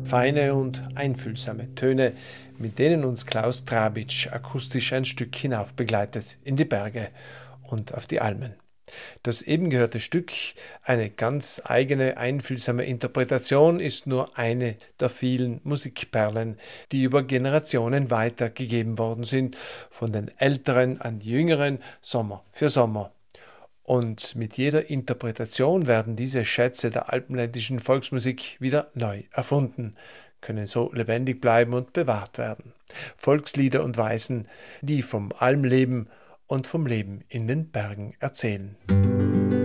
Feine und einfühlsame Töne, mit denen uns Klaus Trabitsch akustisch ein Stück hinauf begleitet in die Berge und auf die Almen. Das eben gehörte Stück, eine ganz eigene, einfühlsame Interpretation, ist nur eine der vielen Musikperlen, die über Generationen weitergegeben worden sind, von den Älteren an die Jüngeren, Sommer für Sommer. Und mit jeder Interpretation werden diese Schätze der alpenländischen Volksmusik wieder neu erfunden, können so lebendig bleiben und bewahrt werden. Volkslieder und Weisen, die vom Almleben und vom Leben in den Bergen erzählen.